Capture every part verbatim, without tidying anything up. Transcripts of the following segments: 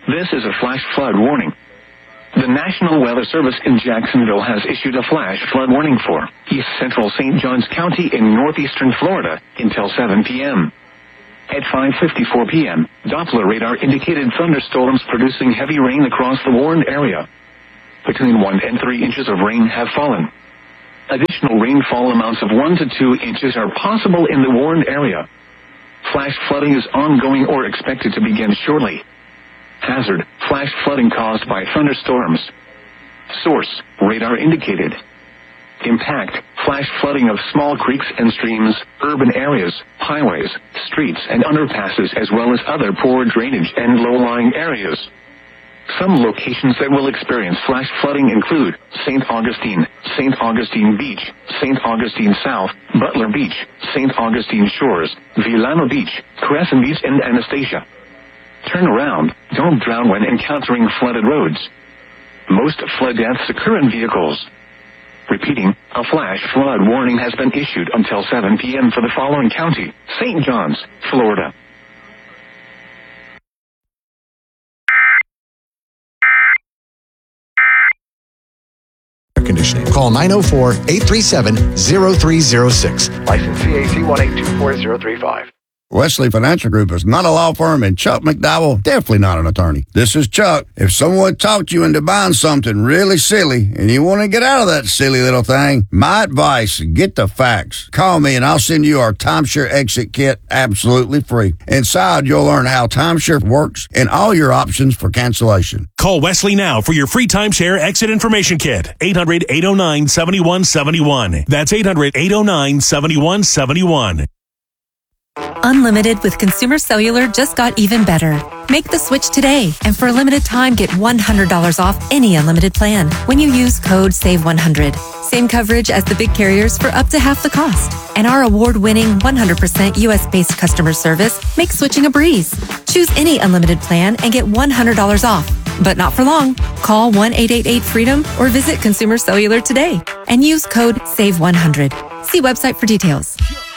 This is a flash flood warning. The National Weather Service in Jacksonville has issued a flash flood warning for East Central Saint Johns County in northeastern Florida until seven p.m. At five fifty-four p.m., Doppler radar indicated thunderstorms producing heavy rain across the warned area. Between one and three inches of rain have fallen. Additional rainfall amounts of one to two inches are possible in the warned area. Flash flooding is ongoing or expected to begin shortly. Hazard, flash flooding caused by thunderstorms. Source, radar indicated. Impact, flash flooding of small creeks and streams, urban areas, highways, streets and underpasses as well as other poor drainage and low-lying areas. Some locations that will experience flash flooding include Saint Augustine, Saint Augustine Beach, Saint Augustine South, Butler Beach, Saint Augustine Shores, Villano Beach, Crescent Beach and Anastasia. Turn around, don't drown when encountering flooded roads. Most flood deaths occur in vehicles. Repeating, a flash flood warning has been issued until seven p.m. for the following county: Saint Johns, Florida. Air conditioning. Call nine oh four, eight three seven, oh three oh six. License C A C one eight two four zero three five. Wesley Financial Group is not a law firm, and Chuck McDowell definitely not an attorney. This is Chuck. If someone talked you into buying something really silly and you want to get out of that silly little thing, my advice, get the facts. Call me and I'll send you our timeshare exit kit absolutely free. Inside, you'll learn how timeshare works and all your options for cancellation. Call Wesley now for your free timeshare exit information kit. eight hundred, eight oh nine, seven one seven one. That's eight hundred, eight oh nine, seven one seven one. Unlimited with Consumer Cellular just got even better. Make the switch today, and for a limited time, get one hundred dollars off any unlimited plan when you use code save one hundred. Same coverage as the big carriers for up to half the cost. And our award-winning one hundred percent U S-based customer service makes switching a breeze. Choose any unlimited plan and get one hundred dollars off. But not for long. Call one eight eight eight freedom or visit Consumer Cellular today and use code save one hundred. See website for details.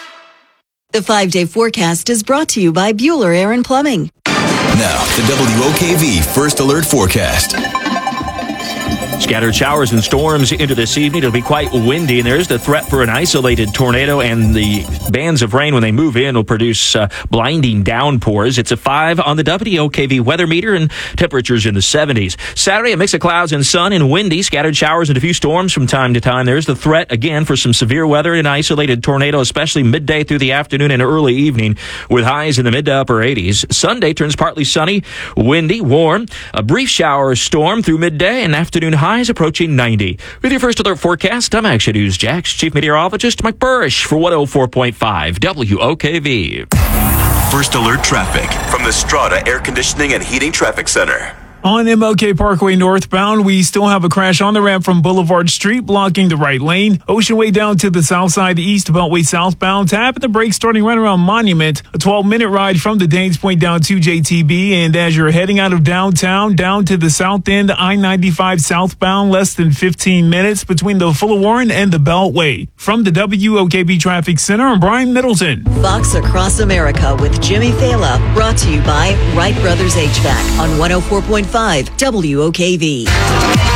The five-day forecast is brought to you by Bueller Air and Plumbing. Now, the W O K V First Alert Forecast. Scattered showers and storms into this evening. It'll be quite windy, and there's the threat for an isolated tornado, and the bands of rain, when they move in, will produce uh, blinding downpours. It's a five on the W O K V weather meter, and temperatures in the seventies. Saturday, a mix of clouds and sun and windy. Scattered showers and a few storms from time to time. There's the threat, again, for some severe weather and isolated tornado, especially midday through the afternoon and early evening, with highs in the mid to upper eighties. Sunday turns partly sunny, windy, warm. A brief shower or storm through midday, and afternoon highs approaching ninety. With your First Alert forecast, I'm Action News Jax Chief Meteorologist Mike Burrish for one oh four point five W O K V. First Alert traffic from the Strata Air Conditioning and Heating Traffic Center. On M L K Parkway northbound, we still have a crash on the ramp from Boulevard Street, blocking the right lane. Ocean Way down to the south side, East Beltway southbound. Tapping the brakes starting right around Monument. A twelve-minute ride from the Danes Point down to J T B. And as you're heading out of downtown, down to the south end, I ninety-five southbound, less than fifteen minutes between the Fuller Warren and the Beltway. From the W O K V Traffic Center, I'm Brian Middleton. Fox Across America with Jimmy Fela, brought to you by Wright Brothers H V A C on one oh four point five W O K V.